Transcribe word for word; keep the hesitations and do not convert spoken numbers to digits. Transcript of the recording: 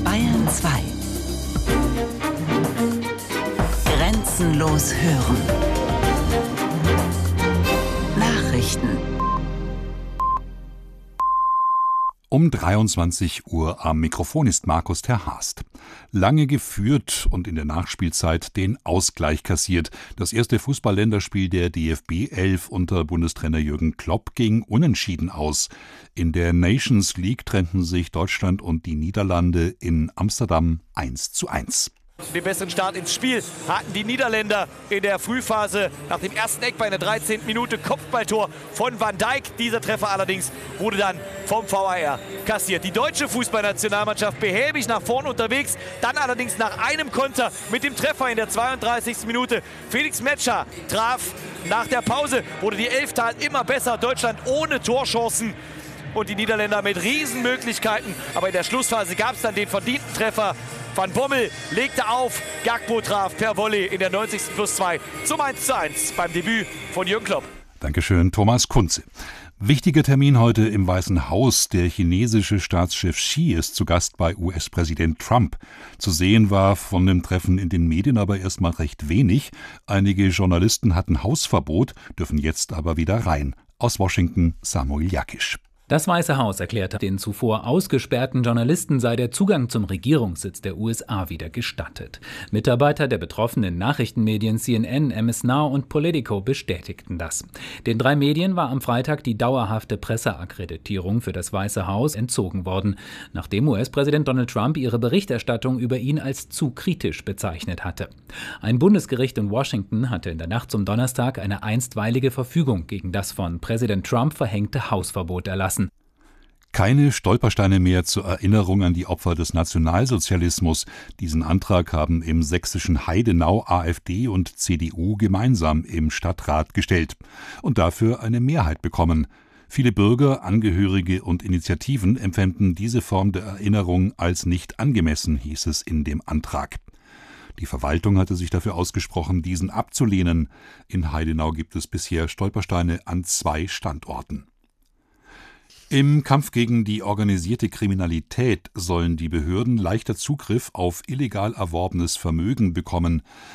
Bayern zwei. Grenzenlos hören. Nachrichten. Um dreiundzwanzig Uhr am Mikrofon ist Markus ter Haast. Lange geführt und in der Nachspielzeit den Ausgleich kassiert. Das erste Fußball-Länderspiel der D F B elf unter Bundestrainer Jürgen Klopp ging unentschieden aus. In der Nations League trennten sich Deutschland und die Niederlande in Amsterdam eins zu eins. Den besseren Start ins Spiel hatten die Niederländer in der Frühphase. Nach dem ersten Eckball in der dreizehnten Minute Kopfballtor von Van Dijk. Dieser Treffer allerdings wurde dann vom V A R kassiert. Die deutsche Fußballnationalmannschaft behäbig nach vorn unterwegs. Dann allerdings nach einem Konter mit dem Treffer in der zweiunddreißigsten Minute. Felix Metscher traf. Nach der Pause wurde die Elftal immer besser. Deutschland ohne Torchancen. Und die Niederländer mit Riesenmöglichkeiten. Aber in der Schlussphase gab es dann den verdienten Treffer. Van Bommel legte auf, Gakpo traf per Volley in der neunzigsten plus zwei zum eins zu eins beim Debüt von Jürgen Klopp. Dankeschön, Thomas Kunze. Wichtiger Termin heute im Weißen Haus. Der chinesische Staatschef Xi ist zu Gast bei U S-Präsident Trump. Zu sehen war von dem Treffen in den Medien aber erstmal recht wenig. Einige Journalisten hatten Hausverbot, dürfen jetzt aber wieder rein. Aus Washington Samuel Jakisch. Das Weiße Haus erklärte, den zuvor ausgesperrten Journalisten sei der Zugang zum Regierungssitz der U S A wieder gestattet. Mitarbeiter der betroffenen Nachrichtenmedien C N N, M S Now und Politico bestätigten das. Den drei Medien war am Freitag die dauerhafte Presseakkreditierung für das Weiße Haus entzogen worden, nachdem U S-Präsident Donald Trump ihre Berichterstattung über ihn als zu kritisch bezeichnet hatte. Ein Bundesgericht in Washington hatte in der Nacht zum Donnerstag eine einstweilige Verfügung gegen das von Präsident Trump verhängte Hausverbot erlassen. Keine Stolpersteine mehr zur Erinnerung an die Opfer des Nationalsozialismus. Diesen Antrag haben im sächsischen Heidenau AfD und C D U gemeinsam im Stadtrat gestellt und dafür eine Mehrheit bekommen. Viele Bürger, Angehörige und Initiativen empfänden diese Form der Erinnerung als nicht angemessen, hieß es in dem Antrag. Die Verwaltung hatte sich dafür ausgesprochen, diesen abzulehnen. In Heidenau gibt es bisher Stolpersteine an zwei Standorten. Im Kampf gegen die organisierte Kriminalität sollen die Behörden leichter Zugriff auf illegal erworbenes Vermögen bekommen.